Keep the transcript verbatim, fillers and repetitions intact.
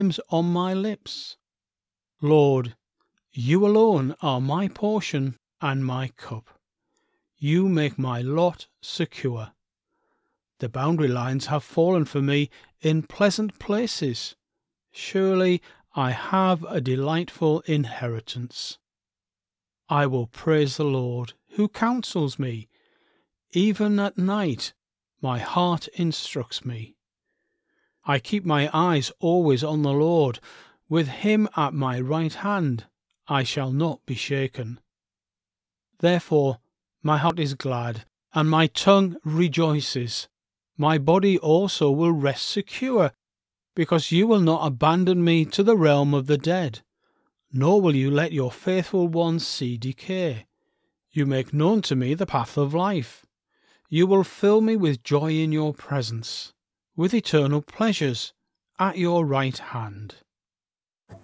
on my lips. Lord, you alone are my portion and my cup. You make my lot secure. The boundary lines have fallen for me in pleasant places. Surely I have a delightful inheritance. I will praise the Lord, who counsels me. Even at night my heart instructs me. I keep my eyes always on the Lord. With him at my right hand I shall not be shaken. Therefore my heart is glad, and my tongue rejoices. My body also will rest secure, because you will not abandon me to the realm of the dead, nor will you let your faithful ones see decay. You make known to me the path of life. You will fill me with joy in your presence, with eternal pleasures at your right hand.